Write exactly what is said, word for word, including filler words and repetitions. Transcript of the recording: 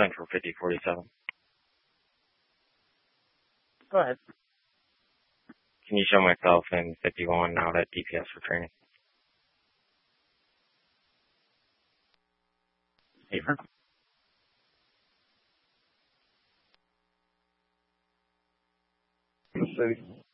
Central fifty forty-seven. Go ahead. Can you show myself in fifty-one out at D P S for training? Safer. City.